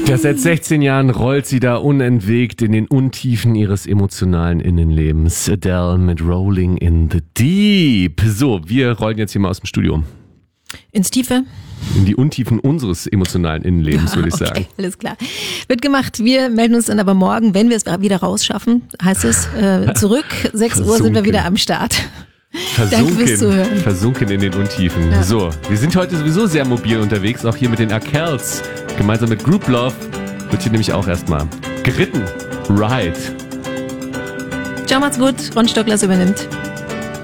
Ja, seit 16 Jahren rollt sie da unentwegt in den Untiefen ihres emotionalen Innenlebens. Adele mit Rolling in the Deep. So, wir rollen jetzt hier mal aus dem Studio. Ins Tiefe? In die Untiefen unseres emotionalen Innenlebens, würde ich sagen. Okay, alles klar. Wird gemacht. Wir melden uns dann aber morgen, wenn wir es wieder rausschaffen, heißt es, zurück. 6 Uhr sind wir wieder am Start. Danke fürs Zuhören. Versunken in den Untiefen. Ja. So, wir sind heute sowieso sehr mobil unterwegs, auch hier mit den Arkells. Gemeinsam mit Group Love wird hier nämlich auch erstmal geritten. Ride. Ciao, macht's gut. Ron Stocklas übernimmt.